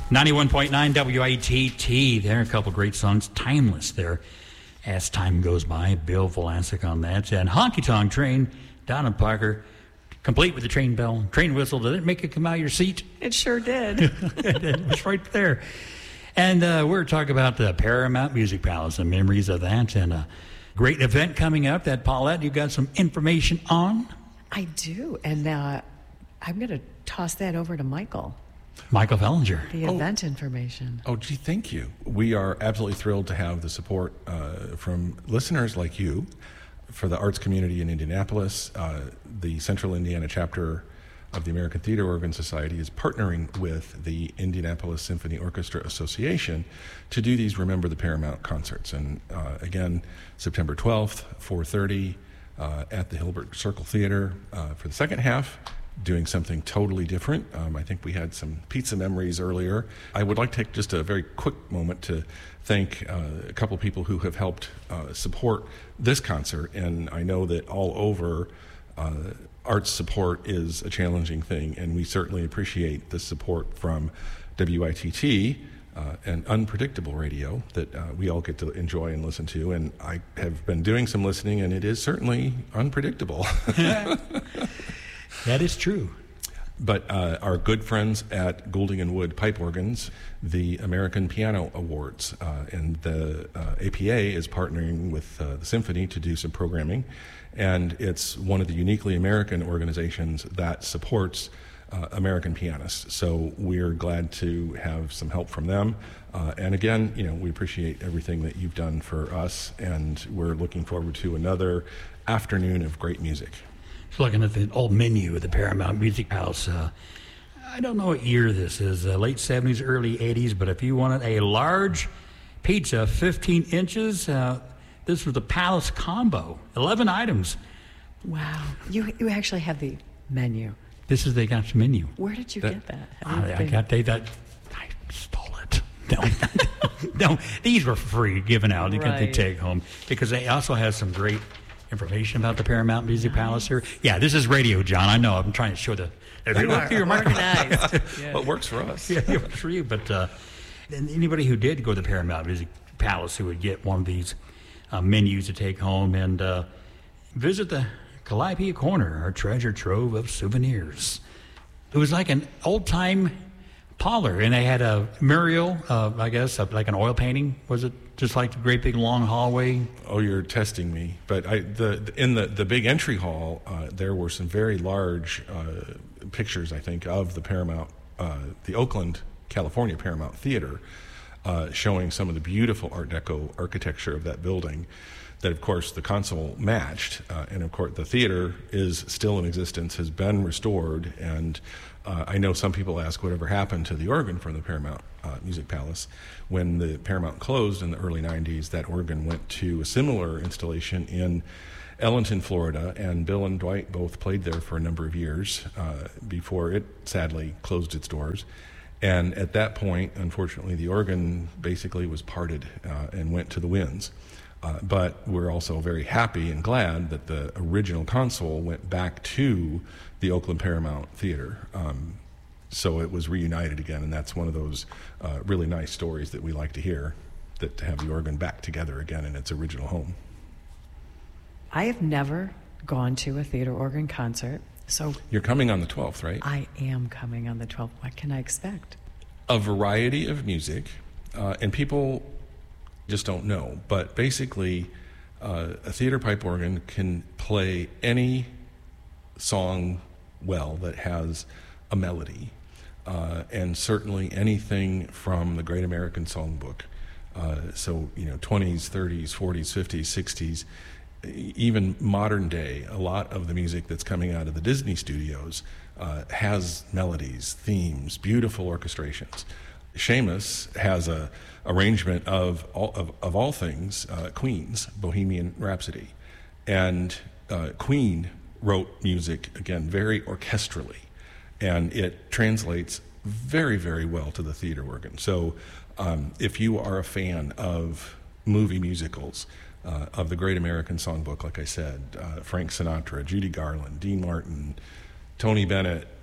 91.9 WITT. There are a couple great songs. Timeless there. As Time Goes By. Bill Vlasic on that. And Honky Tonk Train, Donna Parker. Complete with the train bell, train whistle. Did it make it come out of your seat? It sure did. It was right there. And we're talking about the Paramount Music Palace and memories of that. And a great event coming up that, Paulette, you got some information on? I do. And I'm going to toss that over to Michael. Michael Fellinger. The event information. Oh, gee, thank you. We are absolutely thrilled to have the support from listeners like you for the arts community in Indianapolis. The Central Indiana chapter of the American Theater Organ Society is partnering with the Indianapolis Symphony Orchestra Association to do these Remember the Paramount concerts. And again, September 12th, 4:30 at the Hilbert Circle Theater for the second half, doing something totally different. I think we had some pizza memories earlier. I would like to take just a very quick moment to thank a couple people who have helped support this concert. And I know that all over, arts support is a challenging thing, and we certainly appreciate the support from WITT, and Unpredictable Radio that we all get to enjoy and listen to. And I have been doing some listening, and it is certainly unpredictable. That is true. But our good friends at Goulding and Wood Pipe Organs, the American Piano Awards, and the APA is partnering with the Symphony to do some programming. And it's one of the uniquely American organizations that supports American pianists. So we're glad to have some help from them. And again, we appreciate everything that you've done for us, and we're looking forward to another afternoon of great music. Just looking at the old menu of the Paramount Music House. I don't know what year this is, late 70s, early 80s, but if you wanted a large pizza, 15 inches, this was the Palace Combo, 11 items. Wow. You actually have the menu. This is the menu. Where did you get that? I stole it. No, these were free, given out. You got to take home, because they also have some great information about the Paramount Music Palace here. Yeah, this is radio, John. I know. I'm trying to show the... You're organized. Well, it works for us. Yeah, it works for you. But anybody who did go to the Paramount Music Palace who would get one of these menus to take home and visit the Calliope Corner, our treasure trove of souvenirs. It was like an old-time parlor, and they had a mural, I guess, like an oil painting. Was it just like the great big long hallway? Oh, you're testing me. But in the big entry hall, there were some very large pictures, I think, of the Paramount, the Oakland, California Paramount Theater, showing some of the beautiful Art Deco architecture of that building that, of course, the console matched. And, of course, the theater is still in existence, has been restored, and I know some people ask whatever happened to the organ from the Paramount Music Palace. When the Paramount closed in the early 90s, that organ went to a similar installation in Ellenton, Florida, and Bill and Dwight both played there for a number of years before it sadly closed its doors. And at that point, unfortunately, the organ basically was parted and went to the winds. But we're also very happy and glad that the original console went back to the Oakland Paramount Theater. So it was reunited again, and that's one of those really nice stories that we like to hear, that to have the organ back together again in its original home. I have never gone to a theater organ concert, so... You're coming on the 12th, right? I am coming on the 12th. What can I expect? A variety of music, and people just don't know, but basically a theater pipe organ can play any song well that has a melody, and certainly anything from the Great American Songbook. So, 20s, 30s, 40s, 50s, 60s, even modern day, a lot of the music that's coming out of the Disney studios has melodies, themes, beautiful orchestrations. Seamus has a arrangement of all things Queen's Bohemian Rhapsody, and Queen wrote music again very orchestrally, and it translates very, very well to the theater organ. So if you are a fan of movie musicals, of the Great American Songbook, like I said, Frank Sinatra, Judy Garland, Dean Martin, Tony Bennett,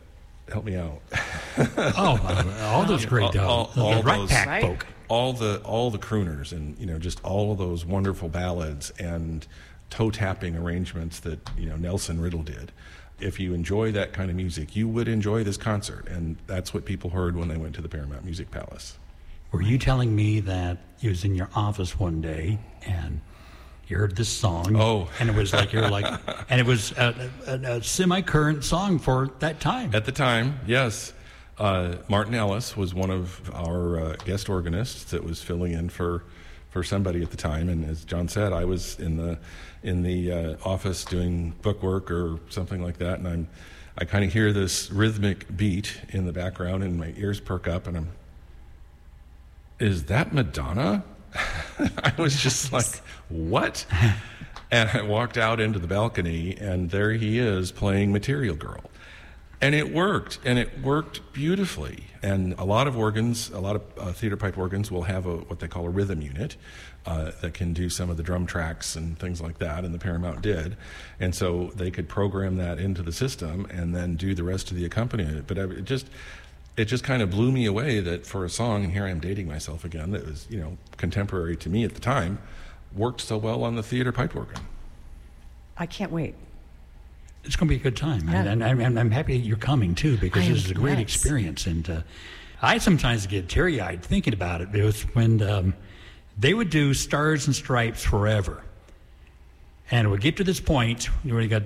help me out. All those great the Rat those, Pack right? folk. all the crooners, and just all of those wonderful ballads and toe tapping arrangements that Nelson Riddle did. If you enjoy that kind of music, you would enjoy this concert, and that's what people heard when they went to the Paramount Music Palace. Were you telling me that you was in your office one day and you heard this song? Oh. And it was like and it was a semi-current song for that time. At the time, yes. Martin Ellis was one of our guest organists that was filling in for somebody at the time, and as John said, I was in the office doing bookwork or something like that, and I kind of hear this rhythmic beat in the background, and my ears perk up, and is that Madonna? I was just like, what? And I walked out into the balcony, and there he is playing Material Girl. And it worked beautifully. And a lot of organs, a lot of theater pipe organs will have what they call a rhythm unit that can do some of the drum tracks and things like that, and the Paramount did. And so they could program that into the system and then do the rest of the accompaniment. But it just kind of blew me away that for a song, and here I am dating myself again, that was contemporary to me at the time, worked so well on the theater pipe organ. I can't wait. It's going to be a good time. Yeah. And I'm happy that you're coming, too, because this is a great experience. And I sometimes get teary-eyed thinking about it. It was when they would do Stars and Stripes Forever. And it would get to this point where you got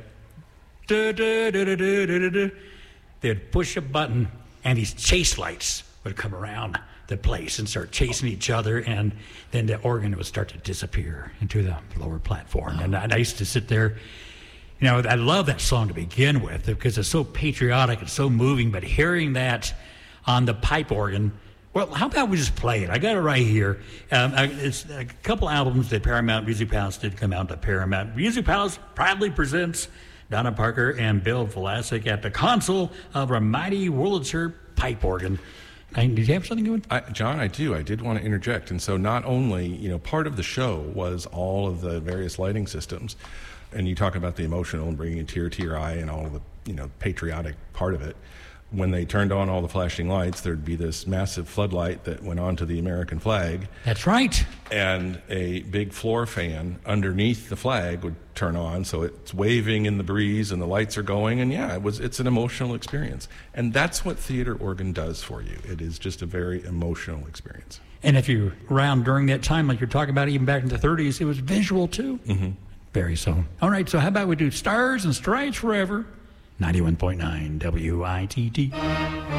they'd push a button, and these chase lights would come around the place and start chasing each other, and then the organ would start to disappear into the lower platform. And I used to sit there. I love that song to begin with because it's so patriotic and so moving, but hearing that on the pipe organ, well, how about we just play it? I got it right here. It's a couple albums that Paramount Music Palace did come out. The Paramount Music Palace proudly presents Donna Parker and Bill Vlasic at the console of a mighty Wurlitzer pipe organ. Did you have something going? John, I do. I did want to interject. And so not only, part of the show was all of the various lighting systems, and you talk about the emotional and bringing a tear to your eye and all of the, patriotic part of it. When they turned on all the flashing lights, there'd be this massive floodlight that went onto the American flag. That's right. And a big floor fan underneath the flag would turn on, so it's waving in the breeze and the lights are going. And it's an emotional experience. And that's what theater organ does for you. It is just a very emotional experience. And if you're around during that time, like you're talking about, even back in the 30s, it was visual too. Mm-hmm. Very so. All right, so how about we do Stars and Stripes Forever, 91.9 WITT.